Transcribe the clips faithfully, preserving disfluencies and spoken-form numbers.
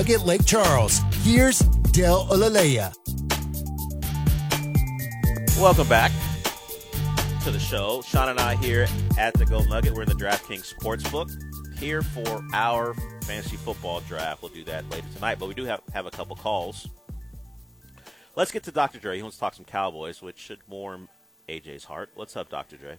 At Lake Charles, here's Del Olaleya. Welcome back to the show. Sean and I here at the Gold Nugget. We're in the DraftKings Sportsbook here for our fantasy football draft. We'll do that later tonight, but we do have, have a couple calls. Let's get to Doctor Dre. He wants to talk some Cowboys, which should warm A J's heart. What's up, Doctor Dre?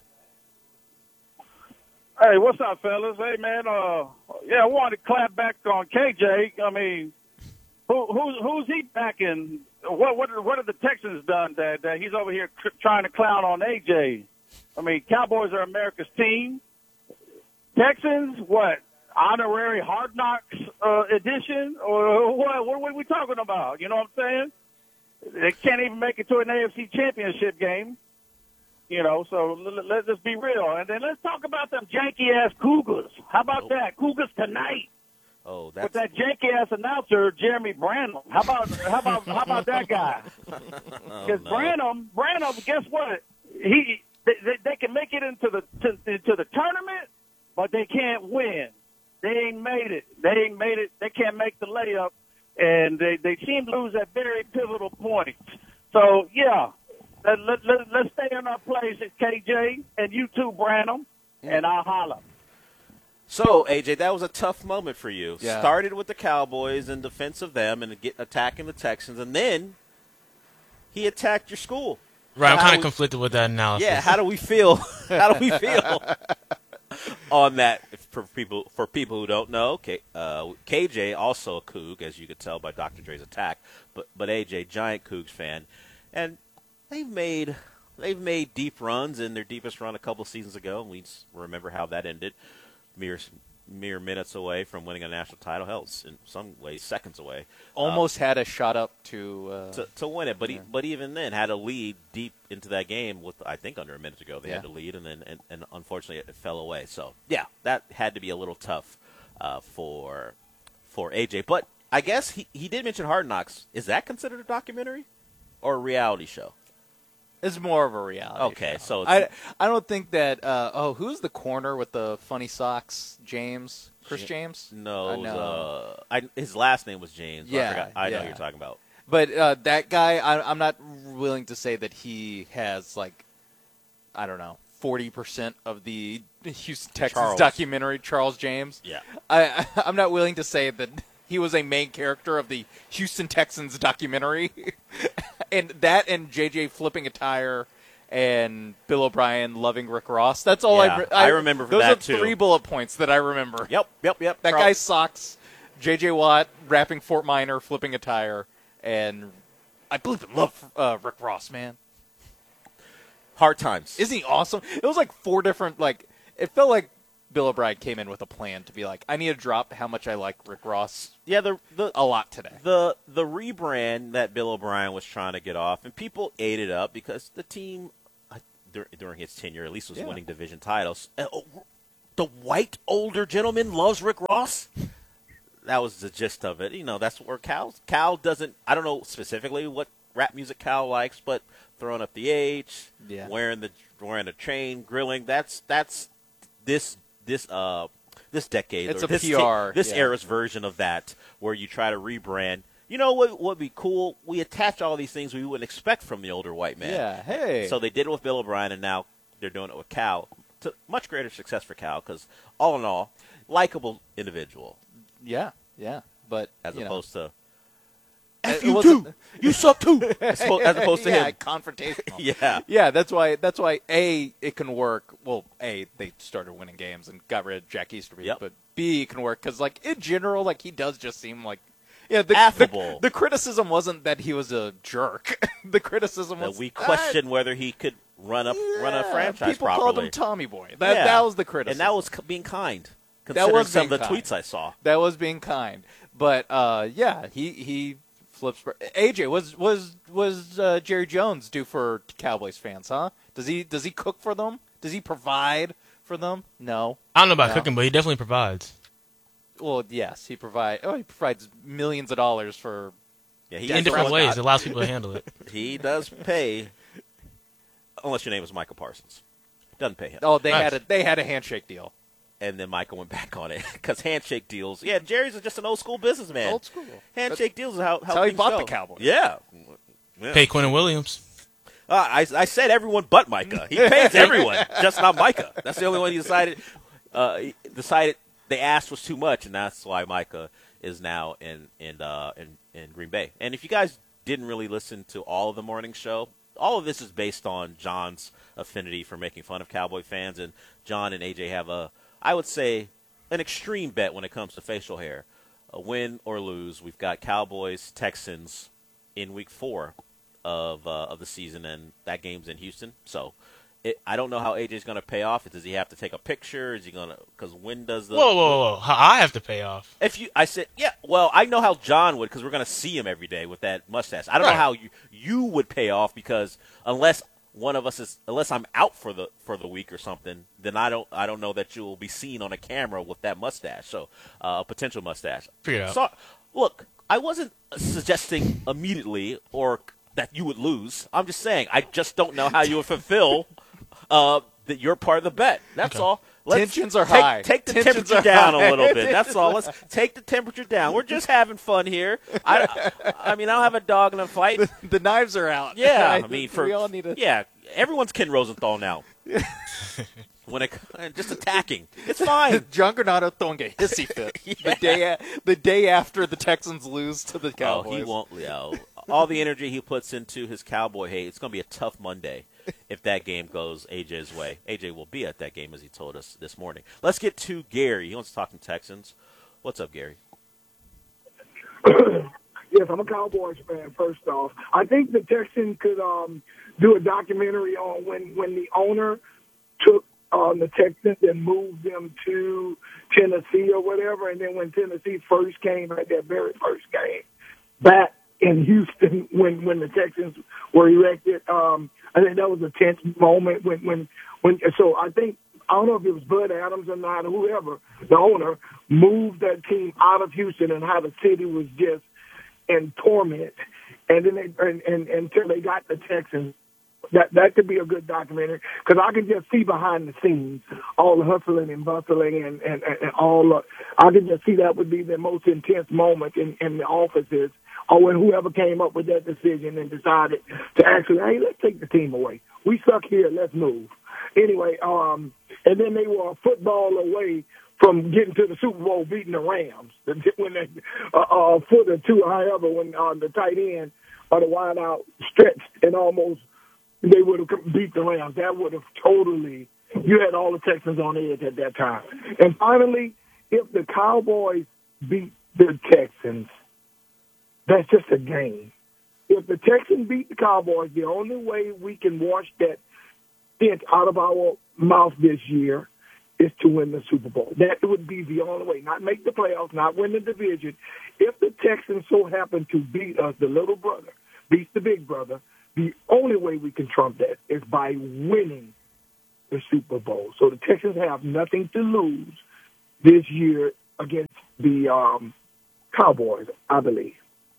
Hey, what's up, fellas? Hey, man, uh, yeah, I wanted to clap back on K J. I mean, who, who's who's he backing? What what what have the Texans done that, that he's over here tr- trying to clown on A J? I mean, Cowboys are America's team. Texans, what, honorary Hard Knocks uh, edition? Or what, what are we talking about? You know what I'm saying? They can't even make it to an A F C championship game. You know, so let's just be real. And then let's talk about them janky-ass Cougars. How about oh. that? Cougars tonight. Oh, that's... With that janky-ass announcer, Jeremy Branham. How about how about how about that guy? Because oh, no. Branham, Branham, guess what? He they, they, they can make it into the to, into the tournament, but they can't win. They ain't made it. They ain't made it. They can't make the layup, and they they seem to lose at very pivotal points. So yeah. Let, let, let, let's stay in our place at K J and you too, Branham, and I'll holler. So, A J, that was a tough moment for you. Yeah. Started with the Cowboys in defense of them and get, attacking the Texans, and then he attacked your school. Right, so I'm kind of we, conflicted with that analysis. Yeah, how do we feel? How do we feel on that? For people for people who don't know, K, uh, K J also a Coug, as you could tell by Doctor Dre's attack, but but A J, giant Cougs fan, and They've made they've made deep runs in their deepest run a couple seasons ago. We remember how that ended, mere mere minutes away from winning a national title. Hell, it's in some ways seconds away. Almost uh, had a shot up to uh, to, to win it, but yeah. he, but even then had a lead deep into that game with I think under a minute to go. They yeah. had the lead, and then and, and unfortunately it fell away. So yeah, that had to be a little tough uh, for for A J. But I guess he he did mention Hard Knocks. Is that considered a documentary or a reality show? It's more of a reality. Okay, show. so it's I, I don't think that. Uh, oh, who's the corner with the funny socks? James, Chris James? No, uh, it was, no. Uh, I, his last name was James. But Yeah, I, forgot. I know yeah. who you're talking about. But uh, that guy, I, I'm not willing to say that he has like, I don't know, forty percent of the Houston Texans Charles. documentary. Charles James. Yeah, I, I, I'm not willing to say that he was a main character of the Houston Texans documentary, and that and J J flipping a tire. And Bill O'Brien loving Rick Ross. That's all yeah, I, re- I, I remember for those that, are too. three bullet points that I remember. Yep, yep, yep. That Charles. guy sucks. J J Watt rapping Fort Minor, flipping a tire. And I believe in love uh, Rick Ross, man. Hard times. Isn't he awesome? It was like four different, like, it felt like Bill O'Brien came in with a plan to be like, I need to drop how much I like Rick Ross. Yeah, the, the a lot today. The the rebrand that Bill O'Brien was trying to get off, and people ate it up because the team during his tenure, at least, was yeah. winning division titles. Uh, oh, the white older gentleman loves Rick Ross. That was the gist of it. You know, that's where Cal Cal doesn't. I don't know specifically what rap music Cal likes, but throwing up the H, yeah. wearing the wearing a chain, grilling. That's that's this this uh this decade. It's or a this P R, this yeah. era's version of that, where you try to rebrand. You know what would be cool? We attach all these things we wouldn't expect from the older white man. Yeah, hey. So they did it with Bill O'Brien, and now they're doing it with Cal. To much greater success for Cal because, all in all, likable individual. Yeah, yeah. But as you opposed know. to, F you too, you suck too. As opposed, as opposed to yeah, him, confrontational. yeah, yeah. That's why. That's why. A, it can work. Well, A, they started winning games and got rid of Jack Easterby. Yep. But B, it can work because, like, in general, like he does just seem like. Yeah, the, affable. The, the criticism wasn't that he was a jerk. The criticism that was we questioned uh, whether he could run a yeah, run a franchise people properly. called him Tommy Boy. That yeah. that was the criticism, and that was being kind. That was some being of the kind. tweets I saw. That was being kind. But uh, yeah, he he flips. A J, was was was uh, Jerry Jones due for Cowboys fans? Huh? Does he does he cook for them? Does he provide for them? No. I don't know about no. cooking, but he definitely provides. Well, yes, he provide. Oh, he provides millions of dollars for. Yeah, he in different ways. It allows people to handle it. He does pay, unless your name is Michael Parsons. Doesn't pay him. Oh, they nice. had a they had a handshake deal. and then Micah went back on it because handshake deals. Yeah, Jerry's just an old school businessman. Old school. Handshake deals is how, how, how he things bought go. the Cowboys. Yeah. yeah. Pay Quentin Williams. Uh, I, I said everyone but Micah. He pays everyone, just not Micah. That's the only one he decided. Uh, he decided they asked was too much, and that's why Micah is now in in uh, in, in Green Bay. And if you guys didn't really listen to all of the morning show, all of this is based on John's affinity for making fun of Cowboy fans, and John and A J have a, I would say, an extreme bet when it comes to facial hair. A win or lose, we've got Cowboys Texans in week four of uh, of the season, and that game's in Houston. So it, I don't know how A J's going to pay off. Does he have to take a picture? Is he going to? Because when does the Whoa, whoa, whoa! How I have to pay off? If you, I said, yeah. Well, I know how John would because we're going to see him every day with that mustache. I don't Right. know how you you would pay off because unless one of us is, unless I'm out for the for the week or something, then I don't I don't know that you will be seen on a camera with that mustache. So uh, a potential mustache. Figure it out. So look, I wasn't suggesting immediately or that you would lose. I'm just saying I just don't know how you would fulfill uh, that you're part of the bet. That's Okay. all. Let's Tensions are take, high. Take the Tensions temperature are down high. a little bit. That's all. Let's take the temperature down. We're just having fun here. I, I mean, I don't have a dog in a fight. The knives are out. Yeah, I mean, for we all need to. yeah, everyone's Ken Rosenthal now. When it just attacking, it's fine. Juggernaut throwing a hissy fit the day a, the day after the Texans lose to the Oh, Cowboys. he won't. You know, all the energy he puts into his Cowboy hate. It's going to be a tough Monday if that game goes A J's way. A J will be at that game, as he told us this morning. Let's get to Gary. He wants to talk to Texans. What's up, Gary? Yes, I'm a Cowboys fan, first off. I think the Texans could um, do a documentary on when, when the owner took um, the Texans and moved them to Tennessee or whatever, and then when Tennessee first came at their very first game back in Houston when, when the Texans were elected. Um, I think that was a tense moment when, when, when, so I think, I don't know if it was Bud Adams or not, or whoever, the owner, moved that team out of Houston and how the city was just in torment. And then they, and, and, until they got the Texans, that, that could be a good documentary because I can just see behind the scenes all the hustling and bustling and, and, and all the, I can just see that would be the most intense moment in, in the offices or when whoever came up with that decision and decided to actually, hey, let's take the team away. We suck here. Let's move. Anyway, um, and then they were a football away from getting to the Super Bowl, beating the Rams. When they, uh, uh, foot or two, however, when uh, the tight end or the wide out stretched and almost they would have beat the Rams. That would have totally, you had all the Texans on edge at that time. And finally, if the Cowboys beat the Texans, that's just a game. If the Texans beat the Cowboys, the only way we can wash that stench out of our mouth this year is to win the Super Bowl. That would be the only way. Not make the playoffs, not win the division. If the Texans so happen to beat us, the little brother beats the big brother, the only way we can trump that is by winning the Super Bowl. So the Texans have nothing to lose this year against the um, Cowboys, I believe.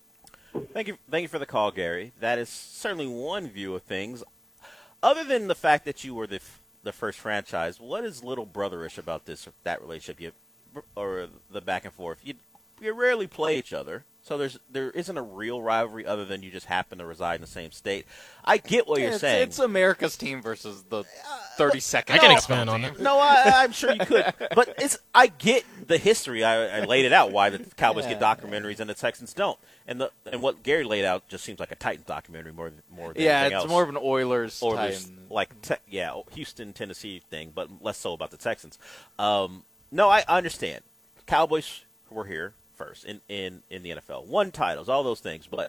Thank you, thank you for the call, Gary. That is certainly one view of things. Other than the fact that you were the f- the first franchise, what is little brotherish about this that relationship? You or the back and forth. You you rarely play each other, so there's there isn't a real rivalry other than you just happen to reside in the same state. I get what Yeah, you're it's, saying. it's America's team versus the thirty-second. I can No. expand on that. No, I, I'm sure you could, but it's I get the history. I, I laid it out why the Cowboys get Yeah. documentaries and the Texans don't, and the and what Gary laid out just seems like a Titans documentary more than more than Yeah, anything it's else. more of an Oilers, or type. there's like te- yeah, Houston, Tennessee thing, but less so about the Texans. Um, no, I understand. Cowboys were here first in, in, in the N F L, won titles, all those things. But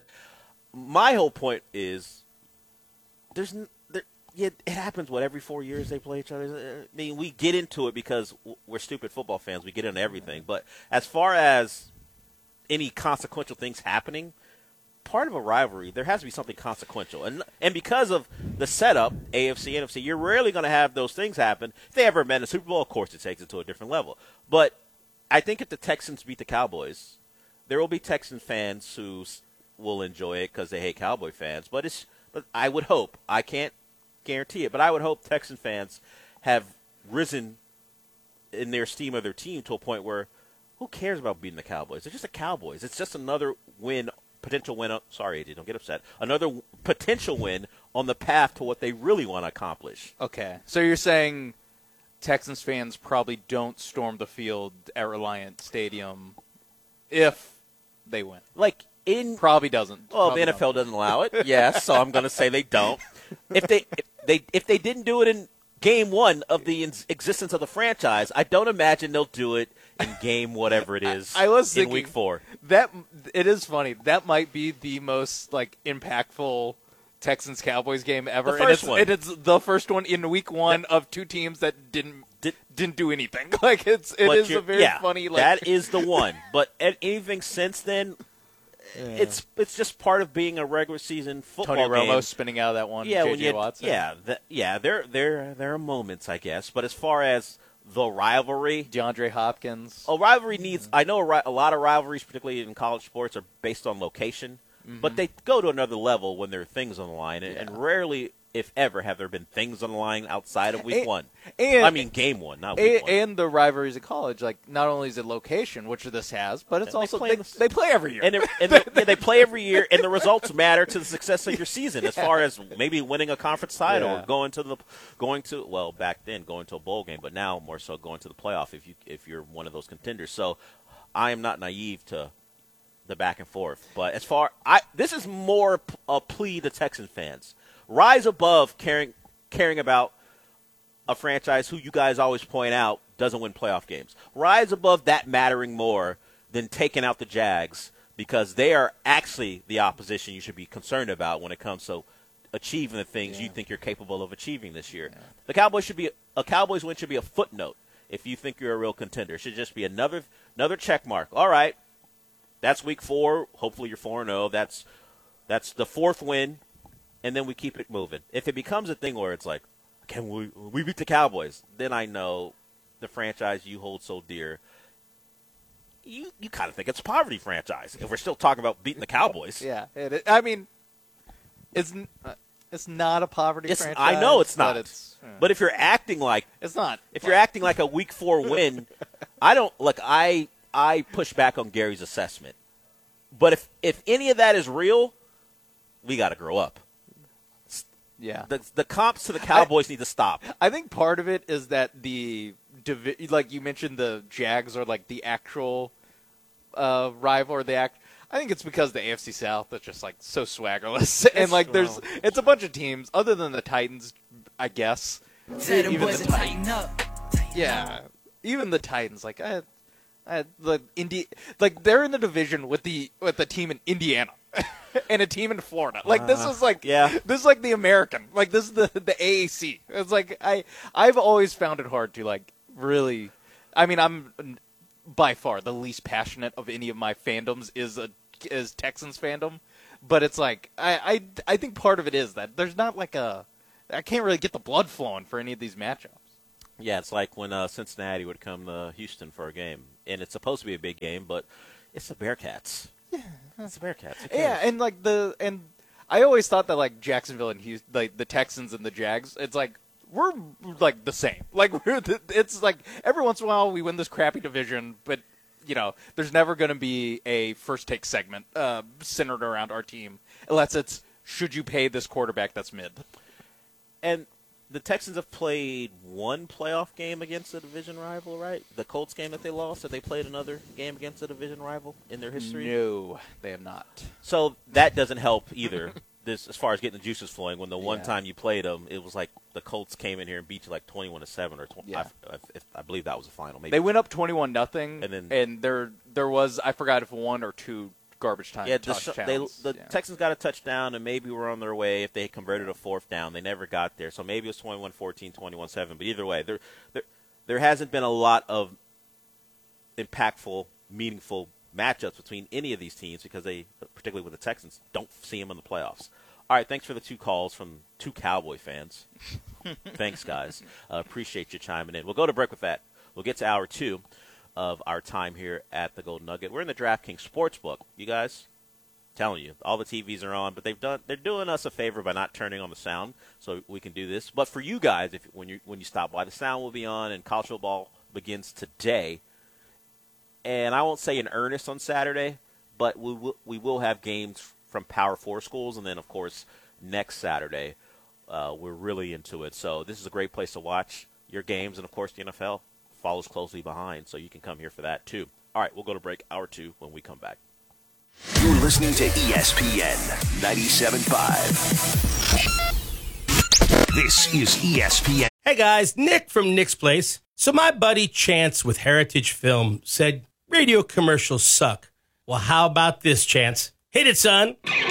my whole point is, there's n- there, yeah, it happens. What every four years they play each other. I mean, we get into it because we're stupid football fans. We get into everything. But as far as any consequential things happening, part of a rivalry, there has to be something consequential. And and because of the setup, A F C, N F C, you're rarely going to have those things happen. If they ever met in a Super Bowl, of course, it takes it to a different level. But I think if the Texans beat the Cowboys, there will be Texan fans who s- will enjoy it because they hate Cowboy fans. But it's, but I would hope, I can't guarantee it, but I would hope Texan fans have risen in their esteem of their team to a point where who cares about beating the Cowboys? They're just the Cowboys. It's just another win, potential win. Sorry, A J, don't get upset. Another potential win on the path to what they really want to accomplish. Okay. So you're saying Texans fans probably don't storm the field at Reliant Stadium if they win. Like in Probably doesn't. Well, Probably the N F L don't. doesn't allow it. Yes, so I'm going to say they don't. If they if they if they didn't do it in game one of the ins- existence of the franchise, I don't imagine they'll do it in game whatever it is. I, I was in thinking week four. That it is funny. That might be the most like impactful Texans Cowboys game ever. The and first it's, one. and it's the first one in week one of two teams that didn't Did- didn't do anything. Like it's it But is you're- a very yeah, funny. Like that is the one. But a- anything since then, it's it's just part of being a regular season football Tony game. Romo spinning out of that one. Yeah, J J when you Watson. yeah th- yeah there there there are moments, I guess. But as far as the rivalry, DeAndre Hopkins. a rivalry needs. I know a, ri- a lot of rivalries, particularly in college sports, are based on location, but they go to another level when there are things on the line, and, and rarely, if ever, have there been things on the line outside of week And- one. and- I mean, game one, not week And, one. and the rivalries of college, like not only is it location, which this has, but it's And they also play they, in the- they play every year. And, they're- and they're- yeah, they play every year, and the results matter to the success of your season, as far as maybe winning a conference title Yeah. or going to the going to well back then going to a bowl game, but now more so going to the playoff if you if you're one of those contenders. So I am not naive to the back and forth, but as far I this is more p- a plea to Texan fans: rise above caring caring about a franchise who you guys always point out doesn't win playoff games. Rise above that mattering more than taking out the Jags, because they are actually the opposition you should be concerned about when it comes to achieving the things you think you're capable of achieving this year. The Cowboys should be a Cowboys win should be a footnote if you think you're a real contender. It should just be another another check mark. All right, that's week four. Hopefully you're four and oh. That's that's the fourth win, and then we keep it moving. If it becomes a thing where it's like, can we we beat the Cowboys? Then I know the franchise you hold so dear. You you kind of think it's a poverty franchise if we're still talking about beating the Cowboys. yeah, it, is- I mean, it's n- uh, it's not a poverty It's, franchise. I know it's not. But it's uh, But if you're acting like it's not. if you're acting like a week four win, I don't look. I I push back on Gary's assessment. But if if any of that is real, we got to grow up. Yeah, The the comps to the Cowboys need to stop. I think part of it is that the divi- like you mentioned, the Jags are like the actual uh, rival or the act. I think it's because the A F C South is just like so swaggerless, and like there's it's a bunch of teams other than the Titans, I guess. Tell them Even boys the to tighten up. Yeah, even the Titans, like I, I the Indi- like they're in the division with the with the team in Indiana and a team in Florida. Like this is like yeah. this is like the American. Like this is the the A A C. It's like I I've always found it hard to like really. I mean, I'm by far the least passionate of any of my fandoms is a is Texans fandom, but it's like I I I think part of it is that there's not like a I can't really get the blood flowing for any of these matchups. Yeah, it's like when uh, Cincinnati would come to Houston for a game, and it's supposed to be a big game, but it's the Bearcats. Yeah, it's the Bearcats. Who cares? Yeah, and like the and I always thought that like Jacksonville and Houston, like the Texans and the Jags, it's like we're like the same. Like we're the, it's like every once in a while we win this crappy division, but you know there's never going to be a first take segment uh, centered around our team unless it's should you pay this quarterback that's mid. And the Texans have played one playoff game against a division rival, right? The Colts game that they lost, have they played another game against a division rival in their history? No, they have not. So that doesn't help either. This, as far as getting the juices flowing, when the one Yeah. time you played them, it was like the Colts came in here and beat you like twenty-one to seven or twenty. Yeah. I, I, I believe that was the final. Maybe They went up twenty-one nothing, And then- and there there was I forgot if one or two garbage time Yeah, the, sh- touchdowns. they, the Yeah. Texans got a touchdown, and maybe were on their way if they had converted a fourth down. They never got there, so maybe it was twenty-one fourteen, twenty-one seven. But either way, there, there, there hasn't been a lot of impactful, meaningful matchups between any of these teams because they, particularly with the Texans, don't see them in the playoffs. All right, thanks for the two calls from two Cowboy fans. Thanks, guys. Uh, appreciate you chiming in. We'll go to break with that. We'll get to hour two of our time here at the Golden Nugget. We're in the DraftKings Sportsbook. You guys, telling you, all the T Vs are on, but they've done they're doing us a favor by not turning on the sound so we can do this. But for you guys, if when you when you stop by, the sound will be on and college football begins today. And I won't say in earnest on Saturday, but we will, we will have games from Power Four schools, and then, of course, next Saturday, uh, we're really into it. So this is a great place to watch your games, and, of course, the N F L follows closely behind, so you can come here for that, too. All right, we'll go to break, hour two, when we come back. You're listening to E S P N ninety-seven point five. This is E S P N. Hey, guys, Nick from Nick's Place. So my buddy Chance with Heritage Film said radio commercials suck. Well, how about this, Chance? Hit it, son.